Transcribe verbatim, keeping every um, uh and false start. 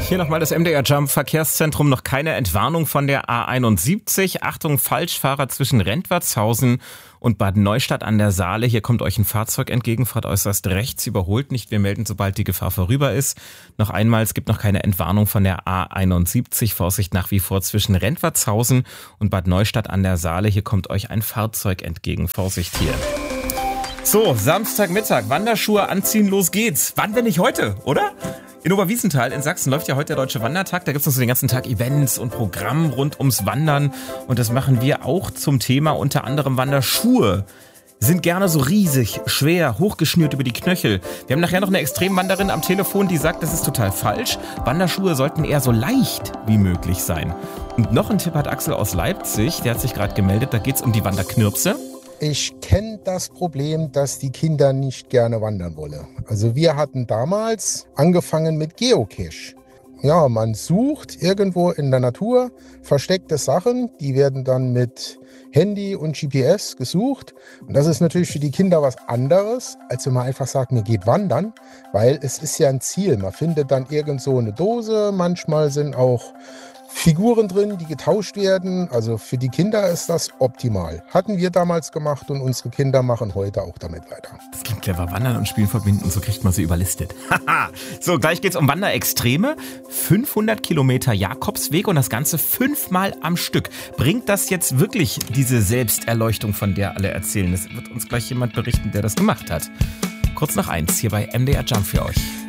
Hier nochmal das M D R Jump Verkehrszentrum. Noch keine Entwarnung von der A einundsiebzig. Achtung, Falschfahrer zwischen Rentwertshausen und Bad Neustadt an der Saale. Hier kommt euch ein Fahrzeug entgegen, fahrt äußerst rechts, überholt nicht. Wir melden, sobald die Gefahr vorüber ist. Noch einmal, es gibt noch keine Entwarnung von der A einundsiebzig. Vorsicht nach wie vor zwischen Rentwertshausen und Bad Neustadt an der Saale. Hier kommt euch ein Fahrzeug entgegen. Vorsicht hier. So, Samstagmittag, Wanderschuhe anziehen, los geht's. Wann, wenn nicht heute, oder? In Oberwiesenthal in Sachsen läuft ja heute der Deutsche Wandertag. Da gibt's noch so den ganzen Tag Events und Programm rund ums Wandern. Und das machen wir auch zum Thema unter anderem Wanderschuhe. Sind gerne so riesig, schwer, hochgeschnürt über die Knöchel. Wir haben nachher noch eine Extremwanderin am Telefon, die sagt, das ist total falsch. Wanderschuhe sollten eher so leicht wie möglich sein. Und noch ein Tipp hat Axel aus Leipzig, der hat sich gerade gemeldet, da geht's um die Wanderknirpse. Ich kenne das Problem, dass die Kinder nicht gerne wandern wollen. Also wir hatten damals angefangen mit Geocache. Ja, man sucht irgendwo in der Natur versteckte Sachen, die werden dann mit Handy und G P S gesucht. Und das ist natürlich für die Kinder was anderes, als wenn man einfach sagt, mir geht wandern, weil es ist ja ein Ziel. Man findet dann irgend so eine Dose, manchmal sind auch Figuren drin, die getauscht werden. Also für die Kinder ist das optimal. Hatten wir damals gemacht und unsere Kinder machen heute auch damit weiter. Das klingt clever. Wandern und Spielen verbinden, so kriegt man sie überlistet. Haha. So, gleich geht's um Wanderextreme. fünfhundert Kilometer Jakobsweg und das Ganze fünfmal am Stück. Bringt das jetzt wirklich diese Selbsterleuchtung, von der alle erzählen? Das wird uns gleich jemand berichten, der das gemacht hat. Kurz nach eins hier bei M D R Jump für euch.